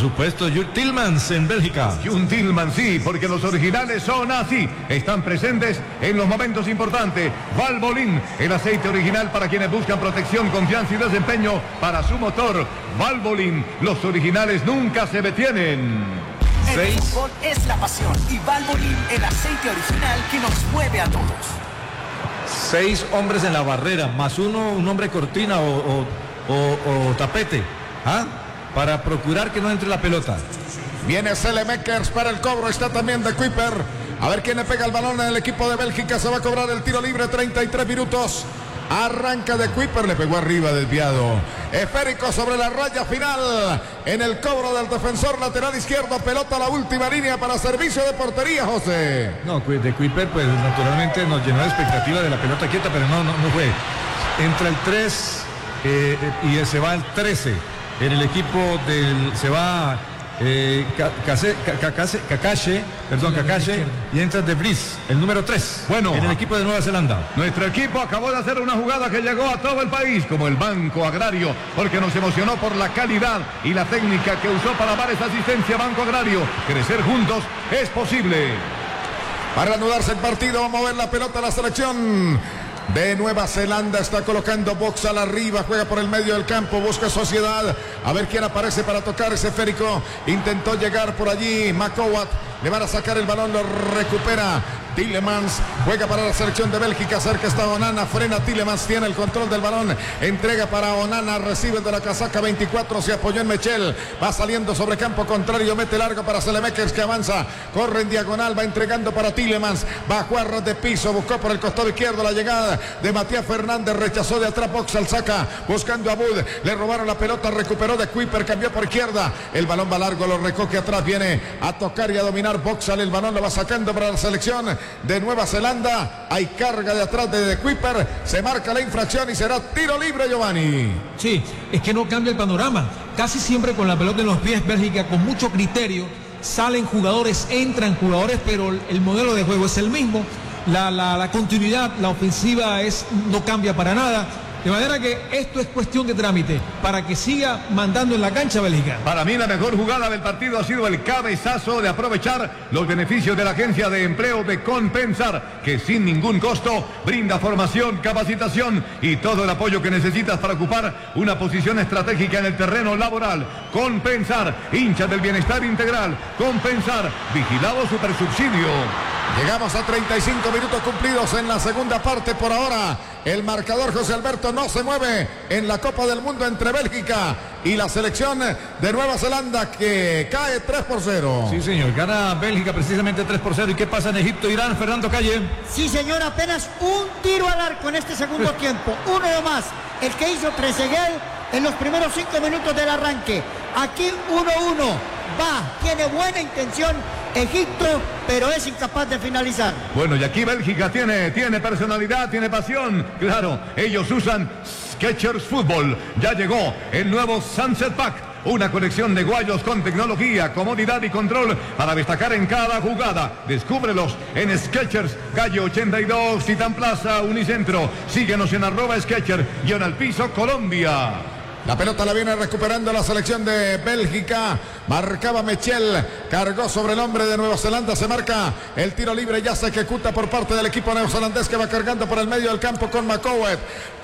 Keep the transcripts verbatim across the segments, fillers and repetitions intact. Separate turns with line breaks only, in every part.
supuesto, Jules Tielemans en Bélgica.
Jules Tielemans, sí, porque los originales son así. Están presentes en los momentos importantes. Valvoline, el aceite original para quienes buscan protección, confianza y desempeño para su motor. Valvoline, los originales nunca se detienen.
El
Seis.
fútbol es la pasión y Valvoline, el aceite original que nos mueve a todos.
Seis hombres en la barrera, más uno, un hombre cortina o, o, o, o tapete, ¿ah? Para procurar que no entre la pelota.
Viene Selemakers para el cobro, está también de Kuiper. A ver quién le pega el balón en el equipo de Bélgica. Se va a cobrar el tiro libre, treinta y tres minutos. Arranca de Kuiper, le pegó arriba, desviado. Esférico sobre la raya final. En el cobro del defensor lateral izquierdo. Pelota a la última línea para servicio de portería, José.
No, de Kuiper, pues naturalmente nos llenó de expectativa de la pelota quieta, pero no, no, no fue. Entra el tres eh, y se va el trece. En el equipo del. Se va. Eh, Kakashi, perdón, Kakashi, y entra De Vries, el número tres,
bueno,
en el equipo de Nueva Zelanda.
Nuestro equipo acabó de hacer una jugada que llegó a todo el país, como el Banco Agrario, porque nos emocionó por la calidad y la técnica que usó para dar esa asistencia. Banco Agrario, crecer juntos es posible.
Para anudarse el partido, vamos a ver la pelota a la selección de Nueva Zelanda. Está colocando Boxall arriba, juega por el medio del campo, busca Sociedad, a ver quién aparece para tocar ese esférico. Intentó llegar por allí Makowat, le van a sacar el balón, lo recupera Tielemans, juega para la selección de Bélgica, cerca está Onana, frena Tielemans, tiene el control del balón, entrega para Onana, recibe de la casaca veinticuatro, se apoyó en Mechel, va saliendo sobre campo contrario, mete largo para Selemakers que avanza, corre en diagonal, va entregando para Tielemans, va a jugar de piso, buscó por el costado izquierdo la llegada de Matías Fernández, rechazó de atrás, Boxall saca, buscando a Bud, le robaron la pelota, recuperó de Kuiper, cambió por izquierda, el balón va largo, lo recoge atrás, viene a tocar y a dominar Boxall, el balón lo va sacando para la selección de Nueva Zelanda. Hay carga de atrás de, de Kuiper, se marca la infracción y será tiro libre, Giovanni.
Sí, es que no cambia el panorama. Casi siempre con la pelota en los pies, Bélgica con mucho criterio, salen jugadores, entran jugadores, pero el modelo de juego es el mismo. La, la, la continuidad, la ofensiva es, no cambia para nada. De manera que esto es cuestión de trámite para que siga mandando en la cancha Bélgica.
Para mí la mejor jugada del partido ha sido el cabezazo de aprovechar los beneficios de la agencia de empleo de Compensar, que sin ningún costo brinda formación, capacitación y todo el apoyo que necesitas para ocupar una posición estratégica en el terreno laboral. Compensar, hincha del bienestar integral. Compensar, vigilado supersubsidio.
Llegamos a treinta y cinco minutos cumplidos en la segunda parte. Por ahora el marcador, José Alberto, no se mueve en la Copa del Mundo entre Bélgica y la selección de Nueva Zelanda, que cae tres por cero.
Sí, señor, gana Bélgica precisamente tres por cero. ¿Y qué pasa en Egipto, Irán, Fernando Calle?
Sí, señor, apenas un tiro al arco en este segundo tiempo, uno de más, el que hizo Trezeguet en los primeros cinco minutos del arranque. Aquí uno uno, va, tiene buena intención Egipto, pero es incapaz de finalizar.
Bueno, y aquí Bélgica tiene, tiene personalidad, tiene pasión. Claro, ellos usan Skechers Fútbol. Ya llegó el nuevo Sunset Pack, una colección de guayos con tecnología, comodidad y control para destacar en cada jugada. Descúbrelos en Skechers, calle ochenta y dos, Titán Plaza, Unicentro. Síguenos en arroba Skechers, guión al piso, Colombia.
La pelota la viene recuperando la selección de Bélgica. Marcaba Mechel, cargó sobre el hombre de Nueva Zelanda. Se marca el tiro libre, ya se ejecuta por parte del equipo neozelandés, que va cargando por el medio del campo con Makowat.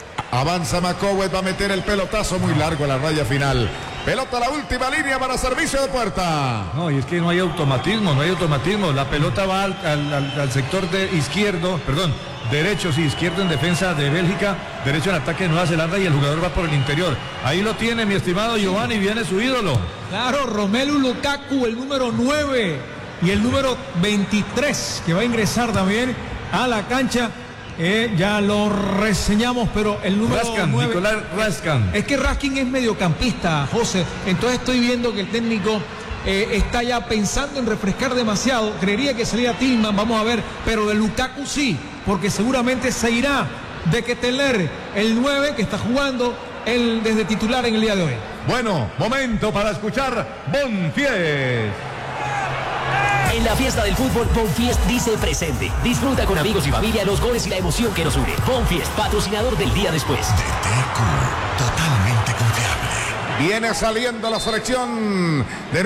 Avanza Makowat, va a meter el pelotazo muy largo a la raya final. Pelota a la última línea para servicio de puerta.
No, y es que no hay automatismo, no hay automatismo. La pelota va al, al, al sector de izquierdo, perdón, derecho, sí, izquierdo en defensa de Bélgica, derecho en ataque de Nueva Zelanda, y el jugador va por el interior. Ahí lo tiene mi estimado Giovanni, viene su ídolo.
Claro, Romelu Lukaku, el número nueve y el número veintitrés, que va a ingresar también a la cancha. Eh, ya lo reseñamos, pero el número
Raskan,
nueve,
Nicolás Raskan.
Es que Raskin es mediocampista, José. Entonces estoy viendo que el técnico eh, está ya pensando en refrescar demasiado. Creería que sería Tillman, vamos a ver, pero de Lukaku sí, porque seguramente se irá de Ketelaere, el nueve que está jugando el, desde titular en el día de hoy.
Bueno, momento para escuchar Bonfies.
En la fiesta del fútbol, Bonfiest dice presente. Disfruta con amigos y familia los goles y la emoción que nos une. Bonfiest, patrocinador del día después.
D T Q, totalmente confiable.
Viene saliendo la selección de